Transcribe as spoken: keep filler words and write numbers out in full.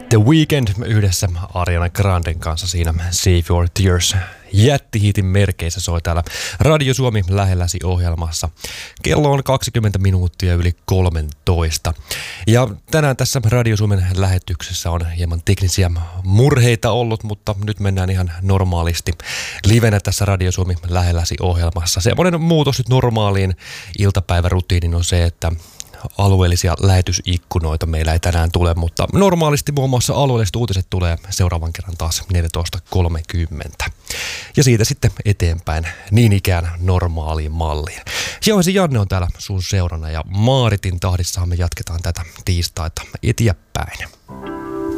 The Weeknd yhdessä Ariana Granden kanssa siinä Save Your Tears jättihiitin merkeissä soi täällä Radio Suomi lähelläsi ohjelmassa. Kello on kaksikymmentä minuuttia yli kolmetoista. Ja tänään tässä Radio Suomen lähetyksessä on hieman teknisiä murheita ollut, mutta nyt mennään ihan normaalisti livenä tässä Radio Suomi lähelläsi ohjelmassa. Semmoinen muutos nyt normaaliin iltapäivärutiinin on se, että alueellisia lähetysikkunoita meillä ei tänään tule, mutta normaalisti muun muassa alueelliset uutiset tulee seuraavan kerran taas neljätoista kolmekymmentä. Ja siitä sitten eteenpäin niin ikään normaaliin malliin. Jauhesi Janne on täällä sun seurana ja Maaritin tahdissahan me jatketaan tätä tiistaita eteenpäin.